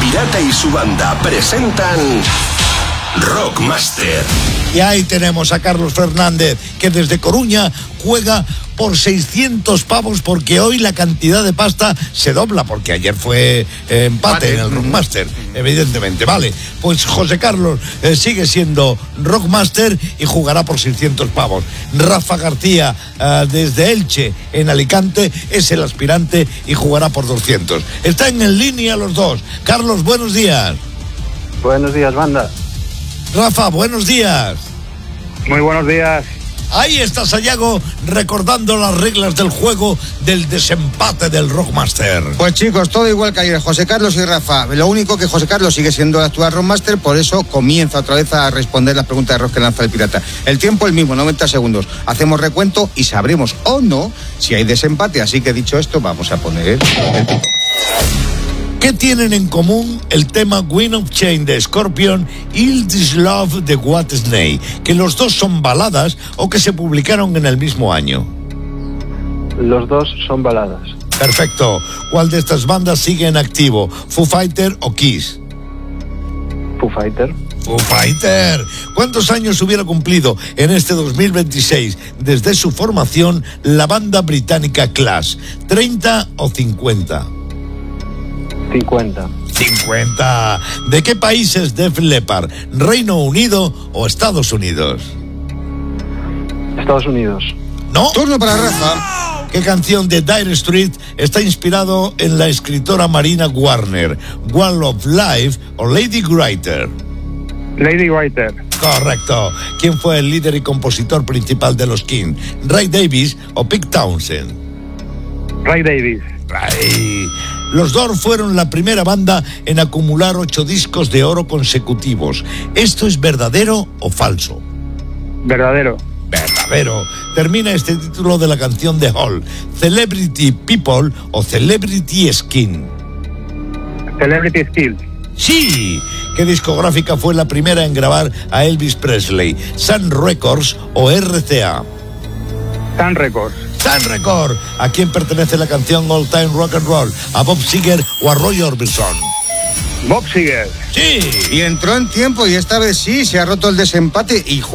Pirata y su banda presentan Rockmaster. Y ahí tenemos a Carlos Fernández, que desde Coruña juega por 600 pavos, porque hoy la cantidad de pasta se dobla, porque ayer fue empate en el Rockmaster, evidentemente. Vale, pues José Carlos sigue siendo Rockmaster y jugará por 600 pavos. Rafa García, desde Elche, en Alicante, es el aspirante y jugará por 200. Están en línea los dos. Carlos, buenos días. Buenos días, banda. Rafa, buenos días. Muy buenos días. Ahí está Sayago recordando las reglas del juego del desempate del Rockmaster. Pues chicos, todo igual que ayer, José Carlos y Rafa. Lo único que José Carlos sigue siendo el actual Rockmaster, por eso comienza otra vez a responder las preguntas de rock que lanza el pirata. El tiempo el mismo, 90 segundos. Hacemos recuento y sabremos o no si hay desempate. Así que dicho esto, vamos a poner el tiempo. ¿Qué tienen en común el tema Wind of Change de Scorpion y This Love de Whitesnake? Que los dos son baladas o que se publicaron en el mismo año. Los dos son baladas. Perfecto. ¿Cuál de estas bandas sigue en activo? ¿Foo Fighter o Kiss? Foo Fighter. Foo Fighter. ¿Cuántos años hubiera cumplido en este 2026 desde su formación la banda británica Clash? ¿30 o 50? 50. 50. ¿De qué país es Def Leppard? ¿Reino Unido o Estados Unidos? Estados Unidos. ¿No? Turno para Rafa. ¿Qué canción de Dire Straits está inspirado en la escritora Marina Warner? ¿Wall of Life o Lady Writer? Lady Writer. Correcto. ¿Quién fue el líder y compositor principal de los Kings? ¿Ray Davies o Pete Townshend? Ray Davies. Ray. Los Doors fueron la primera banda en acumular 8 discos de oro consecutivos. ¿Esto es verdadero o falso? Verdadero. Verdadero. Termina este título de la canción de Hall: Celebrity People o Celebrity Skin. Celebrity Skills. ¡Sí! ¿Qué discográfica fue la primera en grabar a Elvis Presley? ¿Sun Records o RCA? Sun Records. Sun Records. ¿A quién pertenece la canción All Time Rock and Roll? ¿A Bob Seger o a Roy Orbison? Bob Seger. ¡Sí! Y entró en tiempo y esta vez sí, se ha roto el desempate y